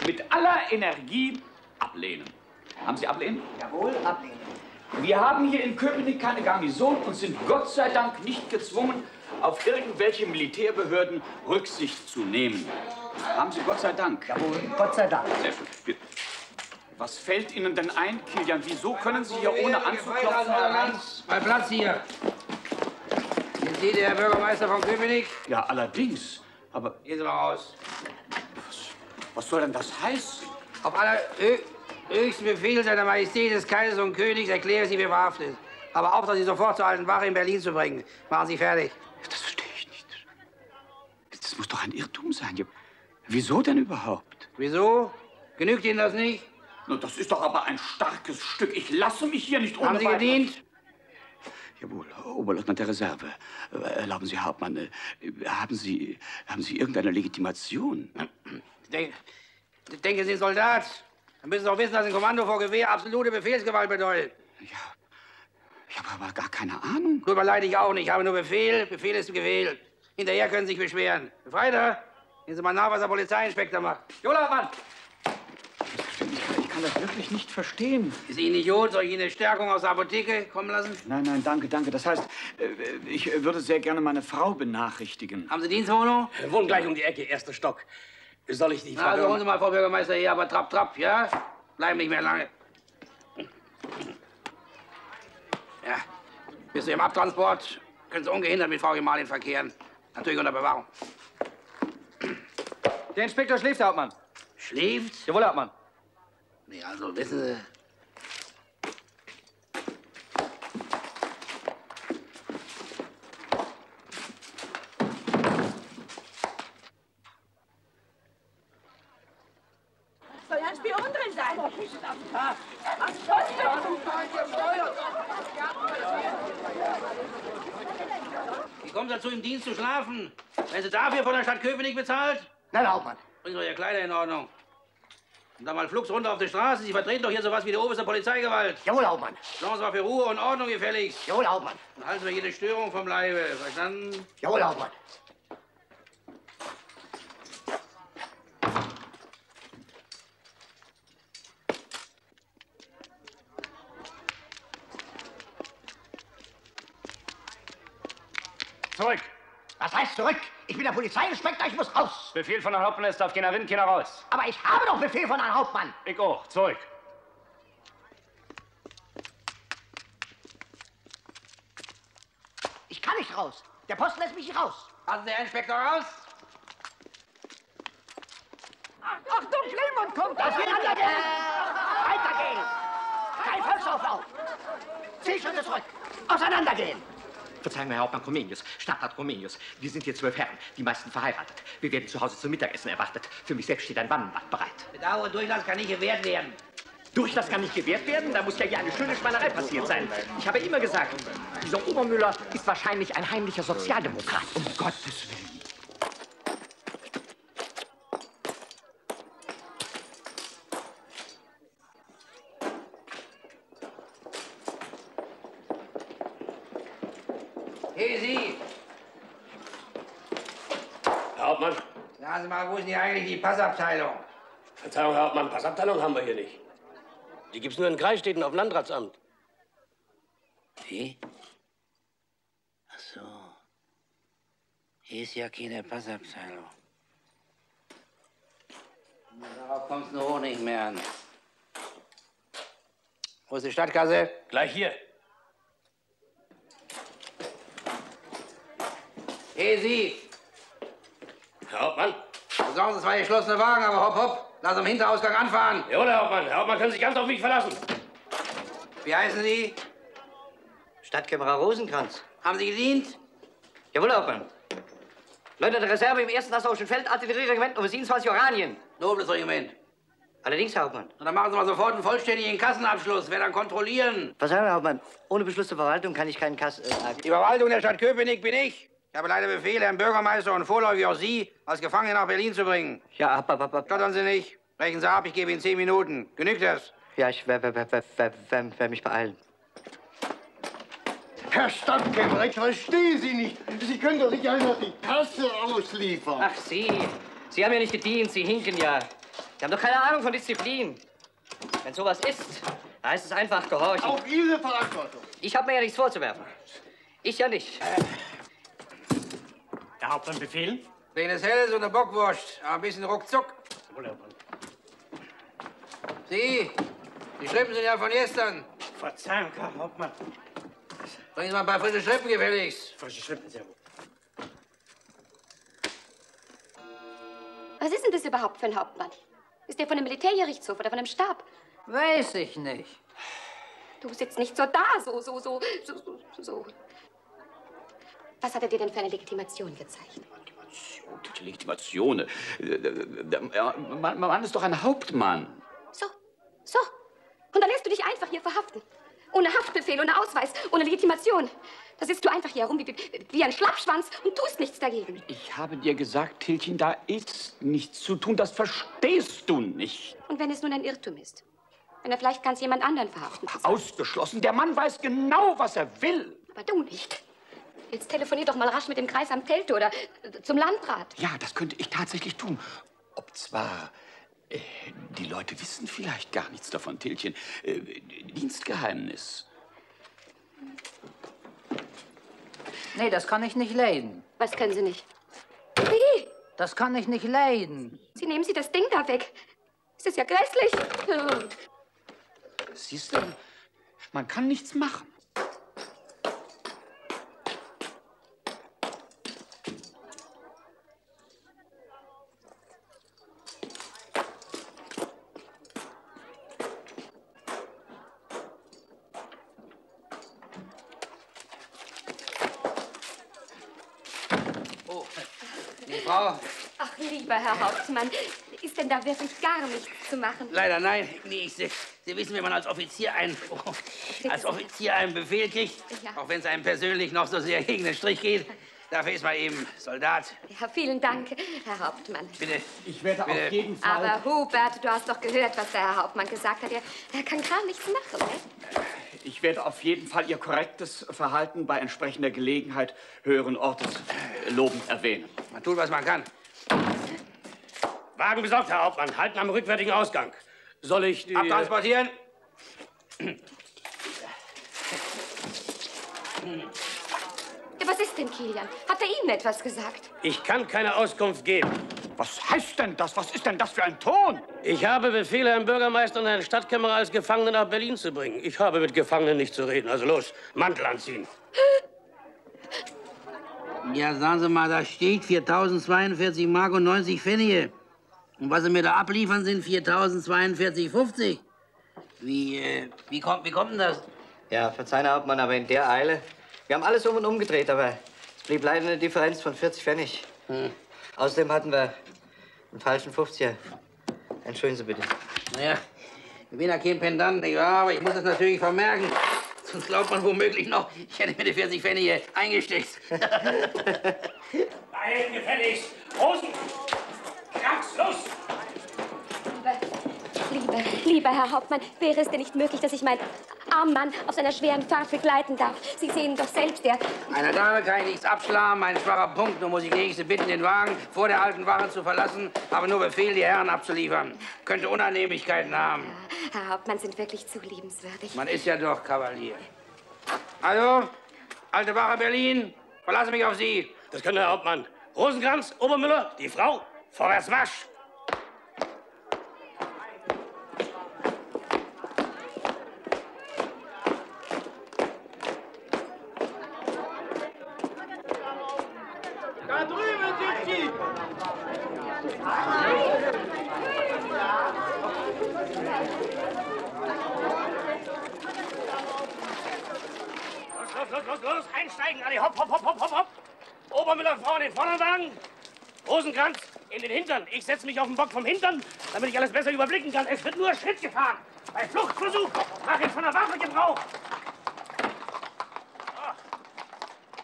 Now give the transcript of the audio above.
mit aller Energie ablehnen. Haben Sie ablehnen? Jawohl, ablehnen. Wir haben hier in Köpenick keine Garnison und sind Gott sei Dank nicht gezwungen, auf irgendwelche Militärbehörden Rücksicht zu nehmen. Haben Sie Gott sei Dank? Jawohl, Gott sei Dank. Sehr schön. Was fällt Ihnen denn ein, Kilian? Wieso können Sie hier ohne anzuklopfen herein? Mein Platz hier. Sind Sie der Bürgermeister von Köpenick? Ja, allerdings. Aber Gehen Sie mal raus. was soll denn das heißen? Auf allerhöchsten Befehl seiner Majestät des Kaisers und Königs erkläre ich Sie für verhaftet. Aber auch, dass Sie sofort zur alten Wache in Berlin zu bringen. Machen Sie fertig. Das verstehe ich nicht. Das muss doch ein Irrtum sein. Ja, wieso denn überhaupt? Wieso? Genügt Ihnen das nicht? Na, das ist doch aber ein starkes Stück. Ich lasse mich hier nicht ohne Haben Sie gedient? Jawohl, Oberleutnant der Reserve. Erlauben Sie, Hauptmann, haben Sie irgendeine Legitimation? Denken Sie, Soldat? Dann müssen Sie doch wissen, dass ein Kommando vor Gewehr absolute Befehlsgewalt bedeutet. Ja, ich habe aber gar keine Ahnung. Tut mir leid, ich auch nicht. Ich habe nur Befehl. Befehl ist gewählt. Hinterher können Sie sich beschweren. Befreiter, gehen Sie mal nach, was der Polizeiinspektor macht. Jola, Mann! Ich kann das wirklich nicht verstehen. Ist Ihnen nicht gut? Soll ich Ihnen eine Stärkung aus der Apotheke kommen lassen? Nein, danke. Das heißt, ich würde sehr gerne meine Frau benachrichtigen. Haben Sie Dienstwohnung? Wir wohnen gleich um die Ecke, erster Stock. Soll ich die Frau... Also holen Sie mal, Frau Bürgermeister, her, aber trapp, ja? Bleiben nicht mehr lange. Ja, bis zu Ihrem Abtransport können Sie ungehindert mit Frau Gemahlin verkehren. Natürlich unter Bewachung. Der Inspektor schläft, Herr Hauptmann. Schläft? Jawohl, Herr Hauptmann. Nee, also wissen Sie... Soll ja ein Spion drin sein. Wie kommen Sie dazu, im Dienst zu schlafen? Werden Sie dafür von der Stadt Köpenick bezahlt? Nein, Herr Hauptmann. Bringen Sie Ihre Kleider in Ordnung. Und dann mal flugs runter auf die Straße. Sie vertreten doch hier sowas wie die oberste Polizeigewalt. Jawohl, Herr Hauptmann. Sorgen Sie mal für Ruhe und Ordnung gefälligst. Jawohl, Herr Hauptmann. Und halten wir jede Störung vom Leibe. Verstanden? Jawohl, Herr Hauptmann. Zurück! Was heißt zurück? Ich bin der Polizeiinspektor, ich muss raus. Befehl von Herrn Hauptmann ist, darf keiner Wind, keiner raus. Aber ich habe doch Befehl von Herrn Hauptmann. Ich auch. Zurück! Ich kann nicht raus. Der Posten lässt mich nicht raus. Lassen Sie den Inspektor raus. Achtung, Schlemmund kommt! Das geht weitergehen. Weitergehen. Kein Volksauflauf. Zielschritte zurück. Auseinandergehen. Verzeihen mir, Herr Hauptmann Comenius, Stadtrat Comenius. Wir sind hier 12 Herren, die meisten verheiratet. Wir werden zu Hause zum Mittagessen erwartet. Für mich selbst steht ein Wannenbad bereit. Bedauere und Durchlass kann nicht gewährt werden. Durchlass kann nicht gewährt werden? Da muss ja hier eine schöne Schweinerei passiert sein. Ich habe immer gesagt, dieser Obermüller ist wahrscheinlich ein heimlicher Sozialdemokrat. Um Gottes Willen. Hey, Sie! Herr Hauptmann, Sagen Sie mal, wo ist denn hier eigentlich die Passabteilung? Verzeihung, Herr Hauptmann, Passabteilung haben wir hier nicht. Die gibt's nur in Kreisstädten auf dem Landratsamt. Wie? Ach so. Hier ist ja keine Passabteilung. Darauf kommt's nur auch nicht mehr an. Wo ist die Stadtkasse? Gleich hier. Hey, Sie! Herr Hauptmann? Besorgen Sie zwei geschlossene Wagen, aber hopp, hopp. Lass am Hinterausgang anfahren. Jawohl, Herr Hauptmann. Herr Hauptmann können sich ganz auf mich verlassen. Wie heißen Sie? Stadtkämmerer Rosenkranz. Haben Sie gedient? Jawohl, Herr Hauptmann. Leutnant der Reserve im 1. Nassauischen Feldartillerieregiment Nummer 27 Oranien. Nobles Regiment. Allerdings, Herr Hauptmann. Und dann machen Sie mal sofort einen vollständigen Kassenabschluss. Wer dann kontrollieren? Verzeihung, Herr Hauptmann. Ohne Beschluss der Verwaltung kann ich keinen Die Verwaltung der Stadt Köpenick bin ich. Ich habe leider Befehl, Herrn Bürgermeister und vorläufig auch Sie als Gefangene nach Berlin zu bringen. Ja, ab. Stottern Sie nicht. Brechen Sie ab, ich gebe Ihnen 10 Minuten. Genügt das? Ja, ich werde mich beeilen. Herr Stadtkämmerer, ich verstehe Sie nicht. Sie können doch nicht einfach die Kasse ausliefern. Ach, Sie. Sie haben ja nicht gedient, Sie hinken ja. Sie haben doch keine Ahnung von Disziplin. Wenn sowas ist, heißt es einfach gehorchen. Auf Ihre Verantwortung. Ich habe mir ja nichts vorzuwerfen. Ich ja nicht. Der Hauptmann befehlen? Wegen des Helles und der Bockwurst. Aber ein bisschen ruckzuck. Jawohl, Hauptmann. Sie, die Schrippen sind ja von gestern. Verzeihung, Herr Hauptmann. Bringen Sie mal ein paar frische Schrippen gefälligst. Frische Schrippen, sehr wohl. Was ist denn das überhaupt für ein Hauptmann? Ist der von dem Militärgerichtshof oder von dem Stab? Weiß ich nicht. Du sitzt nicht so da, so. Was hat er dir denn für eine Legitimation gezeigt? Legitimation. Man ist doch ein Hauptmann. So. Und dann lässt du dich einfach hier verhaften. Ohne Haftbefehl, ohne Ausweis, ohne Legitimation. Da sitzt du einfach hier herum wie ein Schlappschwanz und tust nichts dagegen. Ich habe dir gesagt, Tilchen, da ist nichts zu tun. Das verstehst du nicht. Und wenn es nun ein Irrtum ist? Wenn er vielleicht ganz jemand anderen verhaften soll? Ausgeschlossen. Der Mann weiß genau, was er will. Aber du nicht. Jetzt telefonier doch mal rasch mit dem Kreisamt Teltow oder zum Landrat. Ja, das könnte ich tatsächlich tun. Ob zwar... die Leute wissen vielleicht gar nichts davon, Tilchen. Dienstgeheimnis. Nee, das kann ich nicht leiden. Was können Sie nicht? Wie? Das kann ich nicht leiden. Sie nehmen Sie das Ding da weg. Das ist ja grässlich. Siehst du, man kann nichts machen. Frau? Ach, lieber Herr Hauptmann, ist denn da wirklich gar nichts zu machen? Leider nein. Nee, Sie wissen, wenn man als Offizier einen Befehl kriegt, Ja. auch wenn es einem persönlich noch so sehr gegen den Strich geht, dafür ist man eben Soldat. Ja, vielen Dank, Herr Hauptmann. Bitte. Ich werde auf jeden Fall... Aber Hubert, du hast doch gehört, was der Herr Hauptmann gesagt hat. Er kann gar nichts machen, ne? Ich werde auf jeden Fall Ihr korrektes Verhalten bei entsprechender Gelegenheit höheren Ortes lobend erwähnen. Man tut, was man kann. Wagen besorgt, Herr Hauptmann. Halten am rückwärtigen Ausgang. Soll ich die... Abtransportieren? Ja, was ist denn, Kilian? Hat er Ihnen etwas gesagt? Ich kann keine Auskunft geben. Was heißt denn das? Was ist denn das für ein Ton? Ich habe Befehl, Herrn Bürgermeister und Herrn Stadtkämmerer als Gefangene nach Berlin zu bringen. Ich habe mit Gefangenen nicht zu reden. Also los, Mantel anziehen. Ja, sagen Sie mal, da steht 4.042 Mark und 90 Pfennige. Und was Sie mir da abliefern, sind 4.042,50. Wie kommt denn das? Ja, verzeihen, Herr Hauptmann, aber in der Eile. Wir haben alles um und umgedreht, aber es blieb leider eine Differenz von 40 Pfennig. Außerdem hatten wir einen falschen 50er. Entschuldigen Sie bitte. Naja, ich bin ja kein Pendant, nicht wahr? Aber ich muss das natürlich vermerken. Sonst glaubt man womöglich noch, ich hätte mir die 40 Pfennige eingesteckt. Beiden gefälligst. Hosen! Krams, los! Lieber Herr Hauptmann, wäre es denn nicht möglich, dass ich meinen armen Mann auf seiner schweren Fahrt begleiten darf? Sie sehen doch selbst, Einer Dame kann ich nichts abschlagen, mein schwacher Punkt. Nur muss ich nächste bitten, den Wagen vor der alten Wache zu verlassen. Habe nur Befehl, die Herren abzuliefern. Könnte Unannehmlichkeiten haben. Herr Hauptmann sind wirklich zu liebenswürdig. Man ist ja doch Kavalier. Also, alte Wache Berlin, verlasse mich auf Sie. Das kann der Hauptmann. Rosenkranz, Obermüller, die Frau. Vorwärts Marsch! Da drüben sind Sie! Los, einsteigen, alle, hopp, hopp, hopp, hopp, hopp, hopp. Obermüller, Frau in den Vorderwagen. Rosenkranz in den Hintern. Ich setze mich auf den Bock vom Hintern, damit ich alles besser überblicken kann. Es wird nur Schritt gefahren. Bei Fluchtversuch mache ich von der Waffe Gebrauch.